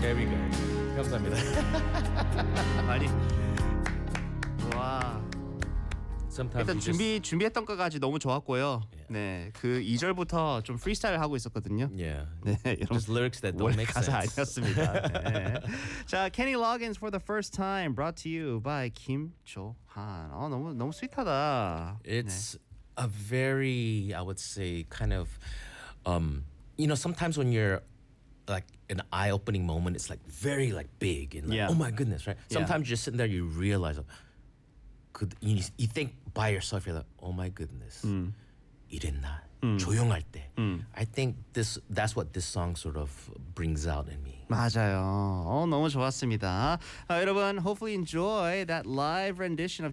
There we go. 감사합니다. 많이 와. Sometimes 일단 you just, 준비했던 것까지 너무 좋았고요. 네, 그 2절부터 좀 프리스타일 하고 있었거든요. yeah, 네, 여러분. just lyrics that don't 원래 make 가사 sense. 아니었습니다. 네. 자, Kenny Loggins for the first time brought to you by 김조한. 너무 스윗하다. It's a very, I would say, kind of, sometimes when you're like an eye-opening moment, it's like very like big and like, Yeah. oh my goodness, right? Yeah. Sometimes you're just sitting there, you realize, you think by yourself, you're like, oh my goodness, 이랬나? 조용할 때. I think that's what this song sort of brings out in me. 맞아요. 너무 좋았습니다. 여러분, hopefully enjoy that live rendition of